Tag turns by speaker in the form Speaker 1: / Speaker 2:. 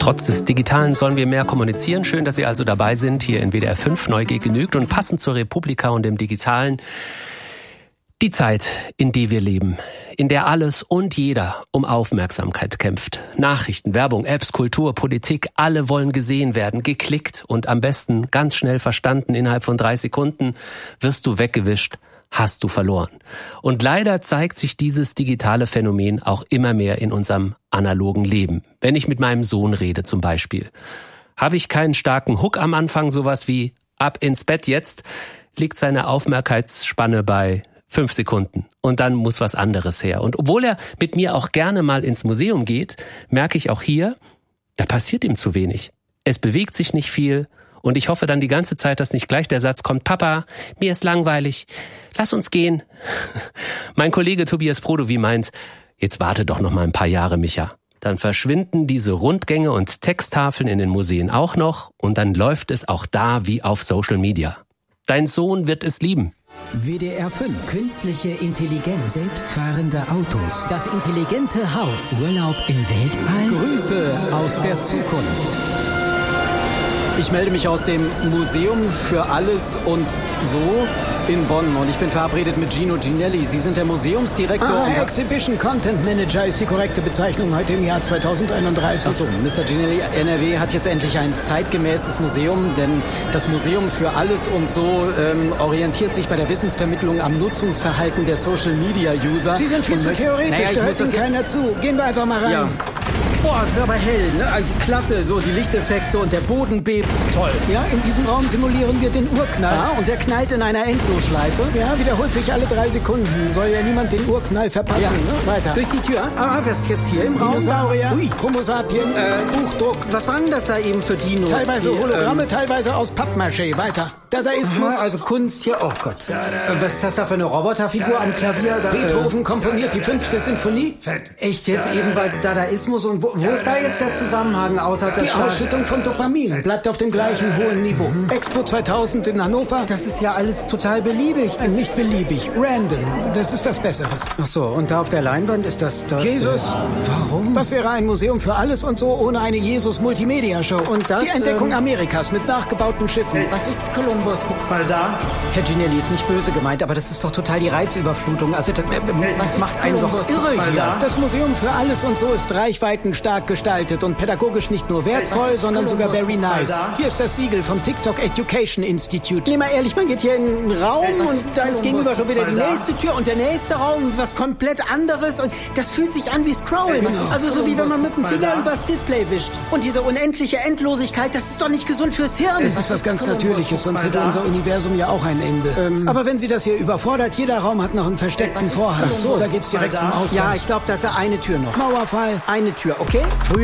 Speaker 1: Trotz des Digitalen sollen wir mehr kommunizieren. Schön, dass Sie also dabei sind, hier in WDR 5, Neugier genügt. Und passend zur Republika und dem Digitalen, die Zeit, in der wir leben, in der alles und jeder um Aufmerksamkeit kämpft. Nachrichten, Werbung, Apps, Kultur, Politik, alle wollen gesehen werden, geklickt und am besten ganz schnell verstanden. Innerhalb von 3 Sekunden wirst du weggewischt, hast du verloren. Und leider zeigt sich dieses digitale Phänomen auch immer mehr in unserem analogen Leben. Wenn ich mit meinem Sohn rede zum Beispiel, habe ich keinen starken Hook am Anfang, sowas wie ab ins Bett jetzt, liegt seine Aufmerksamkeitsspanne bei 5 Sekunden und dann muss was anderes her. Und obwohl er mit mir auch gerne mal ins Museum geht, merke ich auch hier, da passiert ihm zu wenig. Es bewegt sich nicht viel und ich hoffe dann die ganze Zeit, dass nicht gleich der Satz kommt, Papa, mir ist langweilig, lass uns gehen. Mein Kollege Tobias Prodowie meint, jetzt warte doch noch mal ein paar Jahre, Micha. Dann verschwinden diese Rundgänge und Texttafeln in den Museen auch noch und dann läuft es auch da wie auf Social Media. Dein Sohn wird es lieben.
Speaker 2: WDR 5. Künstliche Intelligenz. Selbstfahrende Autos. Das intelligente Haus. Urlaub im Weltall.
Speaker 3: Grüße aus der Zukunft. Ich melde mich aus dem Museum für Alles und So in Bonn und ich bin verabredet mit Gino Ginelli. Sie sind der Museumsdirektor.
Speaker 4: Exhibition Content Manager ist die korrekte Bezeichnung heute im Jahr 2031.
Speaker 3: Achso, Mr. Ginelli, NRW hat jetzt endlich ein zeitgemäßes Museum, denn das Museum für Alles und So orientiert sich bei der Wissensvermittlung am Nutzungsverhalten der Social-Media-User.
Speaker 4: Sie sind viel zu theoretisch, da hört Ihnen keiner zu. Gehen wir einfach mal rein.
Speaker 3: Ja. Boah, das ist aber hell, ne? Also klasse, so die Lichteffekte und der Boden bebt. Toll.
Speaker 4: Ja, in diesem Raum simulieren wir den Urknall.
Speaker 3: Ja, und der knallt in einer Endlosschleife.
Speaker 4: Ja, wiederholt sich alle 3 Sekunden. Soll ja niemand den Urknall verpassen. Ja.
Speaker 3: Ne?
Speaker 4: Weiter.
Speaker 3: Durch die Tür. Was ist jetzt hier im Raum?
Speaker 4: Dinosaurier,
Speaker 3: Ui.
Speaker 4: Homo sapiens, Buchdruck.
Speaker 3: Was waren das da eben für Dinos?
Speaker 4: Teilweise Hologramme, teilweise aus Pappmaché. Weiter. Dadaismus.
Speaker 3: Aha, also Kunst hier. Oh Gott. Was ist das da für eine Roboterfigur am Klavier?
Speaker 4: Beethoven komponiert die 5. Sinfonie.
Speaker 3: Echt jetzt eben bei Dadaismus? Und wo ist da jetzt der Zusammenhang? Außer
Speaker 4: die Ausschüttung von Dopamin bleibt auf dem gleichen hohen Niveau. Expo 2000 in Hannover.
Speaker 3: Das ist ja alles total beliebig.
Speaker 4: Nicht beliebig. Random. Das ist was Besseres.
Speaker 3: Ach so, und da auf der Leinwand ist das da...
Speaker 4: Jesus.
Speaker 3: Warum?
Speaker 4: Was wäre ein Museum für Alles und So ohne eine Jesus-Multimedia-Show?
Speaker 3: Und das...
Speaker 4: Die Entdeckung Amerikas mit nachgebauten Schiffen.
Speaker 3: Was ist Kolumbus? Guck mal da. Herr Ginelli, ist nicht böse gemeint, aber das ist doch total die Reizüberflutung. Also das macht einen doch irre hier.
Speaker 4: Das Museum für Alles und So ist reichweitenstark gestaltet und pädagogisch nicht nur wertvoll, sondern sogar very nice. Hier ist das Siegel vom TikTok Education Institute.
Speaker 3: Nee, mal ehrlich, man geht hier in einen Raum und da ist gegenüber schon wieder die nächste Tür und der nächste Raum was komplett anderes und das fühlt sich an wie Scrollen. Also so wie wenn man mit dem Finger übers Display wischt. Und diese unendliche Endlosigkeit, das ist doch nicht gesund fürs Hirn.
Speaker 4: Das ist was ganz Natürliches, sonst hätte unser Universum ja auch ein Ende. Aber wenn Sie das hier überfordert, jeder Raum hat noch einen versteckten Vorhang. So, da geht's direkt zum Ausgang.
Speaker 3: Ja, ich glaube, das ist eine Tür noch.
Speaker 4: Mauerfall.
Speaker 3: Eine Tür, okay?
Speaker 4: Früher